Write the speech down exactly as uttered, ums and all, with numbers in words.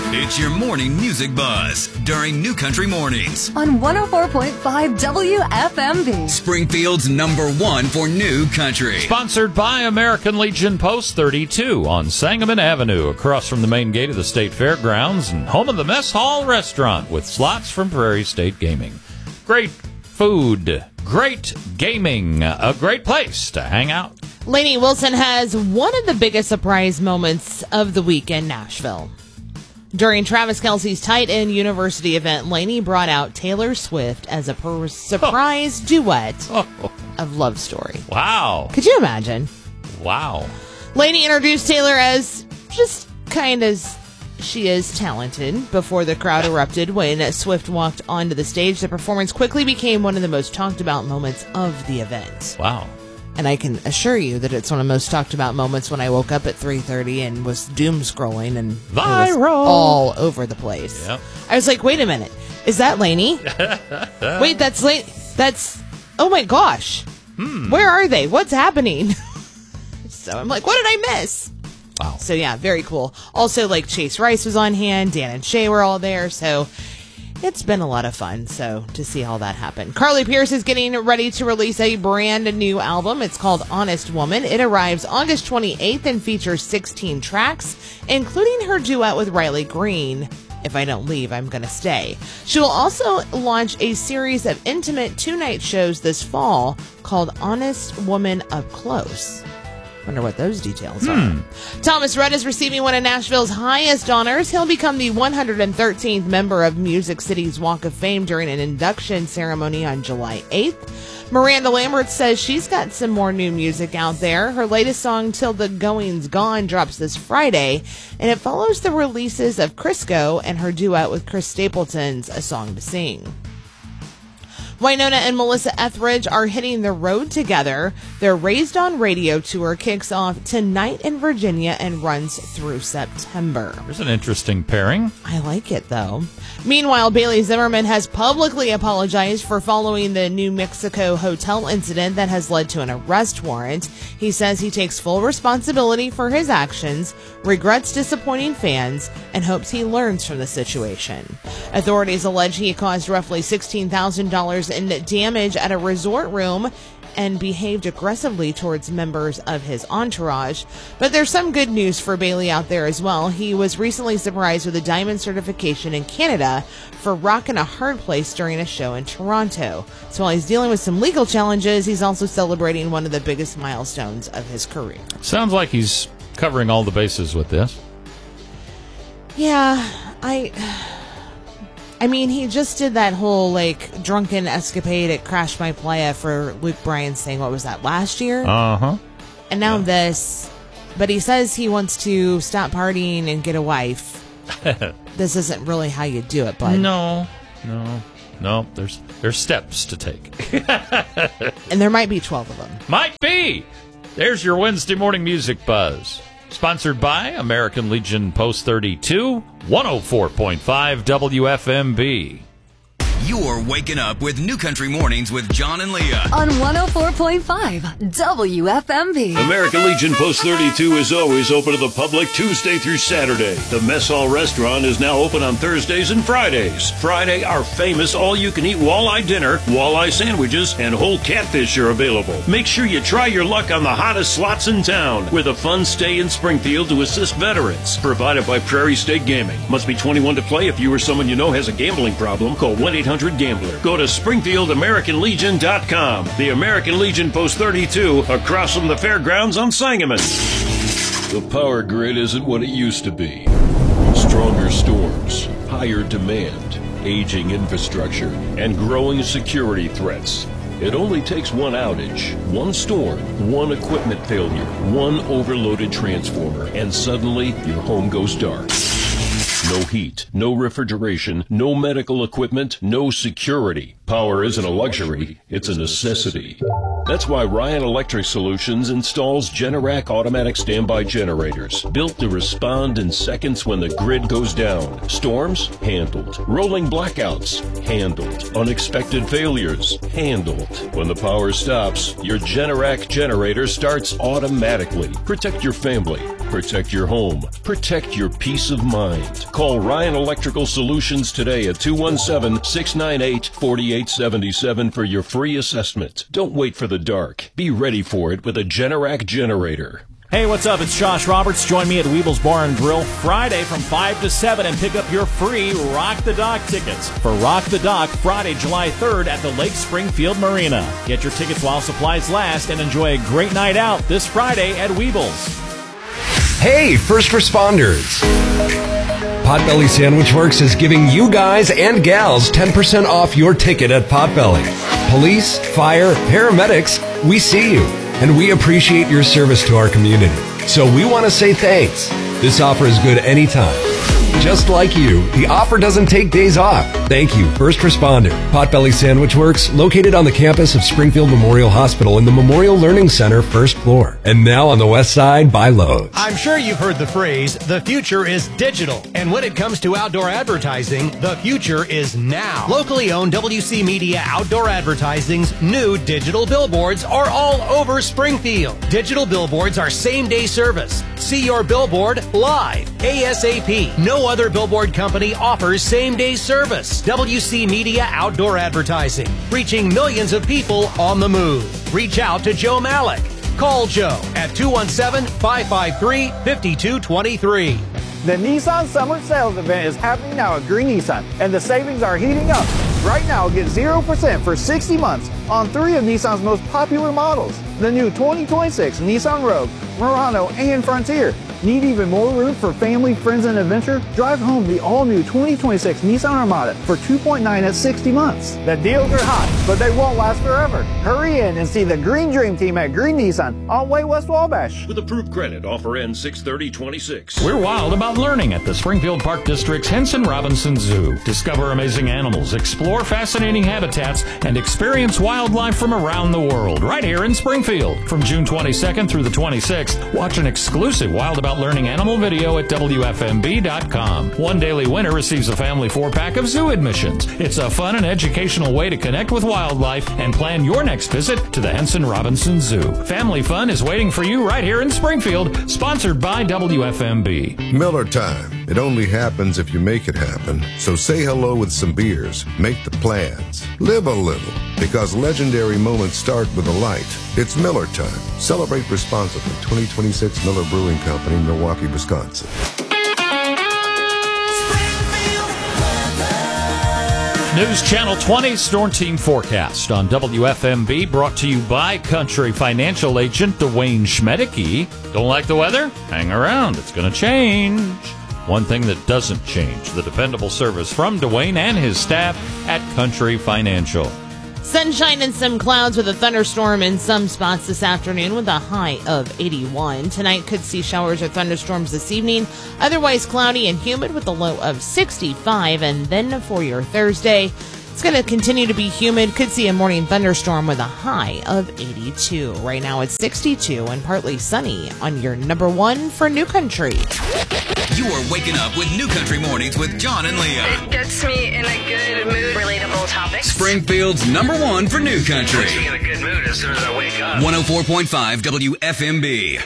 It's your morning music buzz during New Country Mornings on one oh four point five W F M B. Springfield's number one for New Country. Sponsored by American Legion Post thirty-two on Sangamon Avenue, across from the main gate of the State Fairgrounds and home of the Mess Hall Restaurant with slots from Prairie State Gaming. Great food, great gaming, a great place to hang out. Lainey Wilson has one of the biggest surprise moments of the week in Nashville. During Travis Kelce's Tight End University event, Lainey brought out Taylor Swift as a per- surprise oh. duet oh. of Love Story. Wow. Could you imagine? Wow. Lainey introduced Taylor as just kind as she is talented before the crowd erupted. When Swift walked onto the stage, the performance quickly became one of the most talked about moments of the event. Wow. And I can assure you that it's one of the most talked about moments when I woke up at three thirty and was doom scrolling and Viral. It was all over the place. Yep. I was like, wait a minute. Is that Lainey? Wait, that's Lainey. That's, oh my gosh. Hmm. Where are they? What's happening? So I'm like, what did I miss? Wow. So yeah, very cool. Also, like, Chase Rice was on hand. Dan and Shay were all there. So it's been a lot of fun, so to see all that happen. Carly Pearce is getting ready to release a brand new album. It's called Honest Woman. It arrives August twenty-eighth and features sixteen tracks, including her duet with Riley Green, If I Don't Leave, I'm Gonna Stay. She will also launch a series of intimate two-night shows this fall called Honest Woman Up Close. Wonder what those details hmm. are. Thomas Rhett is receiving one of Nashville's highest honors. He'll become the one hundred thirteenth member of Music City's Walk of Fame during an induction ceremony on July eighth. Miranda Lambert says she's got some more new music out there. Her latest song, Till the Going's Gone, drops this Friday, and it follows the releases of Crisco and her duet with Chris Stapleton's A Song to Sing. Wynonna and Melissa Etheridge are hitting the road together. Their Raised on Radio tour kicks off tonight in Virginia and runs through September. There's an interesting pairing. I like it, though. Meanwhile, Bailey Zimmerman has publicly apologized for following the New Mexico hotel incident that has led to an arrest warrant. He says he takes full responsibility for his actions, regrets disappointing fans, and hopes he learns from the situation. Authorities allege he caused roughly sixteen thousand dollars in damage at a resort room and behaved aggressively towards members of his entourage. But there's some good news for Bailey out there as well. He was recently surprised with a diamond certification in Canada for rocking a hard place during a show in Toronto. So while he's dealing with some legal challenges, he's also celebrating one of the biggest milestones of his career. Sounds like he's covering all the bases with this. Yeah, I... I mean, he just did that whole, like, drunken escapade at Crash My Playa for Luke Bryan's thing. What was that, last year? Uh-huh. And now yeah. this. But he says he wants to stop partying and get a wife. This isn't really how you do it, bud. No, no, no. There's there's steps to take. And there might be twelve of them. Might be. There's your Wednesday morning music buzz. Sponsored by American Legion Post thirty-two, one oh four point five W F M B. You're waking up with New Country Mornings with John and Leah on one oh four point five W F M B. American Legion Post thirty-two is always open to the public Tuesday through Saturday. The Mess Hall Restaurant is now open on Thursdays and Fridays. Friday, our famous all-you-can-eat walleye dinner, walleye sandwiches, and whole catfish are available. Make sure you try your luck on the hottest slots in town with a fun stay in Springfield to assist veterans. Provided by Prairie State Gaming. Must be twenty-one to play. If you or someone you know has a gambling problem, call one eight hundred gambler. Go to Springfield American Legion dot com. The American Legion Post thirty-two, across from the fairgrounds on Sangamon. The power grid isn't what it used to be. Stronger storms, higher demand, aging infrastructure, and growing security threats. It only takes one outage, one storm, one equipment failure, one overloaded transformer, and suddenly your home goes dark. No heat, no refrigeration, no medical equipment, no security. Power isn't a luxury, it's a necessity. That's why Ryan Electric Solutions installs Generac automatic standby generators, built to respond in seconds when the grid goes down. Storms? Handled. Rolling blackouts? Handled. Unexpected failures? Handled. When the power stops, your Generac generator starts automatically. Protect your family. Protect your home. Protect your peace of mind. Call Ryan Electrical Solutions today at two one seven, six nine eight, four eight seven seven for your free assessment. Don't wait for the dark. Be ready for it with a Generac generator. Hey, what's up? It's Josh Roberts. Join me at Weebles Bar and Grill Friday from five to seven and pick up your free Rock the Dock tickets for Rock the Dock Friday, July third at the Lake Springfield Marina. Get your tickets while supplies last and enjoy a great night out this Friday at Weebles. Hey, first responders. Potbelly Sandwich Works is giving you guys and gals ten percent off your ticket at Potbelly. Police, fire, paramedics, we see you. And we appreciate your service to our community. So we want to say thanks. This offer is good anytime. Just like you, the offer doesn't take days off. Thank you, first responder. Potbelly Sandwich Works, located on the campus of Springfield Memorial Hospital in the Memorial Learning Center, first floor. And now on the west side by Lowe's. I'm sure you've heard the phrase, the future is digital. And when it comes to outdoor advertising, the future is now. Locally owned W C Media Outdoor Advertising's new digital billboards are all over Springfield. Digital billboards are same-day service. See your billboard live, ASAP. No other billboard company offers same-day service. W C Media Outdoor Advertising, reaching millions of people on the move. Reach out to Joe Malik. Call Joe at two one seven, five five three, five two two three. The Nissan Summer Sales Event is happening now at Green Nissan, and the savings are heating up. Right now, get zero percent for sixty months on three of Nissan's most popular models. The new twenty twenty-six Nissan Rogue, Murano, and Frontier. Need even more room for family, friends, and adventure? Drive home the all-new twenty twenty-six Nissan Armada for two point nine at sixty months. The deals are hot, but they won't last forever. Hurry in and see the Green Dream Team at Green Nissan on Way West Wabash. With approved credit, offer ends six thirty twenty-six. We're wild about learning at the Springfield Park District's Henson Robinson Zoo. Discover amazing animals, explore fascinating habitats, and experience wildlife from around the world right here in Springfield. From June twenty-second through the twenty-sixth, watch an exclusive Wild About Learning animal video at W F M B dot com. One daily winner receives a family four-pack of zoo admissions. It's a fun and educational way to connect with wildlife and plan your next visit to the Henson Robinson Zoo. Family fun is waiting for you right here in Springfield, sponsored by W F M B. Miller Time. It only happens if you make it happen. So say hello with some beers. Make the plans. Live a little. Because legendary moments start with a light. It's Miller Time. Celebrate responsibly. twenty twenty-six Miller Brewing Company, Milwaukee, Wisconsin. News Channel twenty Storm Team Forecast on W F M B, brought to you by Country Financial Agent Dwayne Schmedicke. Don't like the weather? Hang around. It's going to change. One thing that doesn't change, the dependable service from Dwayne and his staff at Country Financial. Sunshine and some clouds with a thunderstorm in some spots this afternoon with a high of eighty-one. Tonight could see showers or thunderstorms this evening. Otherwise cloudy and humid with a low of sixty-five. And then for your Thursday, it's going to continue to be humid. Could see a morning thunderstorm with a high of eighty-two. Right now it's sixty-two and partly sunny on your number one for New Country. You are waking up with New Country Mornings with John and Leah. It gets me in a good mood. Relatable topics. Springfield's number one for New Country. Puts me in a good mood as soon as I wake up. one oh four point five W F M B.